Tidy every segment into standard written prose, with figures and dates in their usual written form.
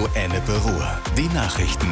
Ennepe-Ruhr. Die Nachrichten.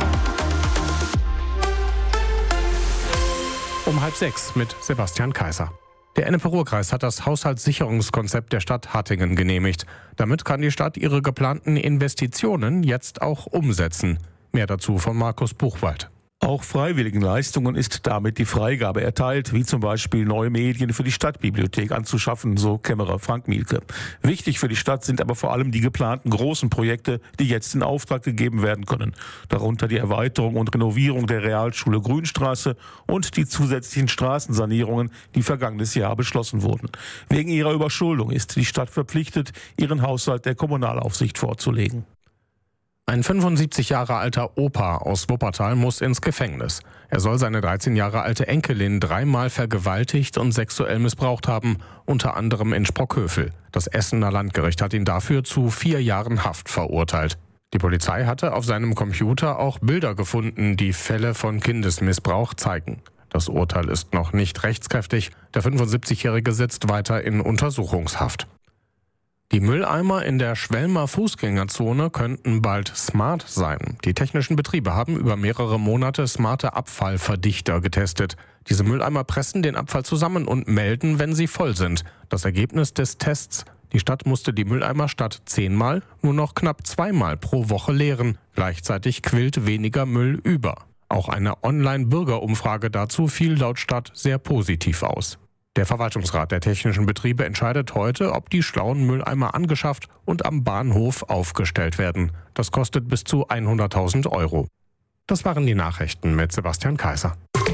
Um 5:30 mit Sebastian Kaiser. Der Ennepe-Ruhr-Kreis hat das Haushaltssicherungskonzept der Stadt Hattingen genehmigt. Damit kann die Stadt ihre geplanten Investitionen jetzt auch umsetzen. Mehr dazu von Markus Buchwald. Auch freiwilligen Leistungen ist damit die Freigabe erteilt, wie zum Beispiel neue Medien für die Stadtbibliothek anzuschaffen, so Kämmerer Frank Mielke. Wichtig für die Stadt sind aber vor allem die geplanten großen Projekte, die jetzt in Auftrag gegeben werden können. Darunter die Erweiterung und Renovierung der Realschule Grünstraße und die zusätzlichen Straßensanierungen, die vergangenes Jahr beschlossen wurden. Wegen ihrer Überschuldung ist die Stadt verpflichtet, ihren Haushalt der Kommunalaufsicht vorzulegen. Ein 75 Jahre alter Opa aus Wuppertal muss ins Gefängnis. Er soll seine 13 Jahre alte Enkelin 3-mal vergewaltigt und sexuell missbraucht haben, unter anderem in Sprockhövel. Das Essener Landgericht hat ihn dafür zu 4 Jahren Haft verurteilt. Die Polizei hatte auf seinem Computer auch Bilder gefunden, die Fälle von Kindesmissbrauch zeigen. Das Urteil ist noch nicht rechtskräftig. Der 75-Jährige sitzt weiter in Untersuchungshaft. Die Mülleimer in der Schwelmer Fußgängerzone könnten bald smart sein. Die technischen Betriebe haben über mehrere Monate smarte Abfallverdichter getestet. Diese Mülleimer pressen den Abfall zusammen und melden, wenn sie voll sind. Das Ergebnis des Tests: Die Stadt musste die Mülleimer statt 10-mal nur noch knapp 2-mal pro Woche leeren. Gleichzeitig quillt weniger Müll über. Auch eine Online-Bürgerumfrage dazu fiel laut Stadt sehr positiv aus. Der Verwaltungsrat der technischen Betriebe entscheidet heute, ob die schlauen Mülleimer angeschafft und am Bahnhof aufgestellt werden. Das kostet bis zu 100.000 Euro. Das waren die Nachrichten mit Sebastian Kaiser.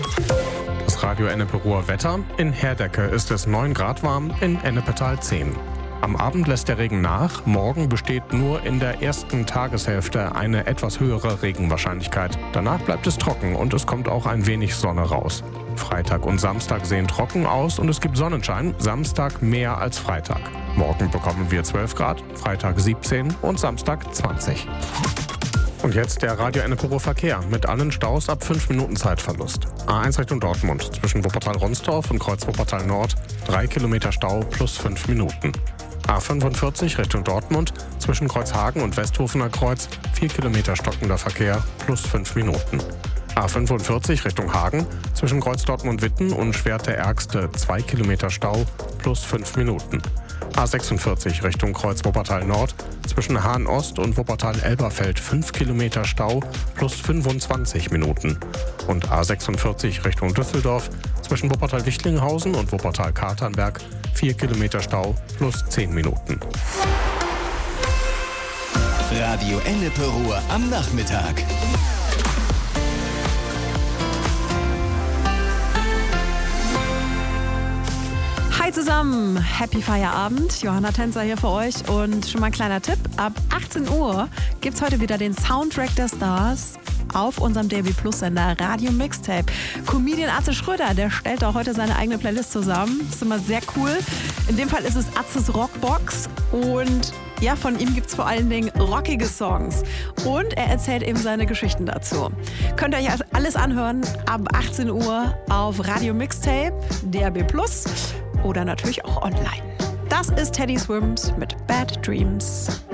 Das Radio Ennepe-Ruhr Wetter: In Herdecke ist es 9 Grad warm, in Ennepetal 10. Am Abend lässt der Regen nach. Morgen besteht nur in der ersten Tageshälfte eine etwas höhere Regenwahrscheinlichkeit. Danach bleibt es trocken und es kommt auch ein wenig Sonne raus. Freitag und Samstag sehen trocken aus und es gibt Sonnenschein. Samstag mehr als Freitag. Morgen bekommen wir 12 Grad, Freitag 17 und Samstag 20. Und jetzt der Radio Ennepe-Ruhr Verkehr mit allen Staus ab 5 Minuten Zeitverlust. A1 Richtung Dortmund zwischen Wuppertal-Ronsdorf und Kreuz Wuppertal Nord 3 Kilometer Stau plus 5 Minuten. A45 Richtung Dortmund zwischen Kreuzhagen und Westhofener Kreuz 4 Kilometer stockender Verkehr plus 5 Minuten. A45 Richtung Hagen zwischen Kreuz Dortmund-Witten und Schwerte-Ergste 2 Kilometer Stau plus 5 Minuten. A46 Richtung Kreuz Wuppertal Nord zwischen Hahn-Ost und Wuppertal-Elberfeld 5 Kilometer Stau plus 25 Minuten. Und A46 Richtung Düsseldorf zwischen Wuppertal-Wichtlinghausen und Wuppertal-Katernberg 4 Kilometer Stau plus 10 Minuten. Radio Ennepe-Ruhr am Nachmittag. Hi zusammen, Happy Feierabend, Johanna Tänzer hier für euch und schon mal ein kleiner Tipp, ab 18 Uhr gibt's heute wieder den Soundtrack der Stars auf unserem DAB Plus Sender Radio Mixtape. Comedian Atze Schröder, der stellt auch heute seine eigene Playlist zusammen, das ist immer sehr cool. In dem Fall ist es Atzes Rockbox und ja, von ihm gibt's vor allen Dingen rockige Songs und er erzählt eben seine Geschichten dazu. Könnt ihr euch alles anhören ab 18 Uhr auf Radio Mixtape, DAB Plus oder natürlich auch online. Das ist Teddy Swims mit Bad Dreams.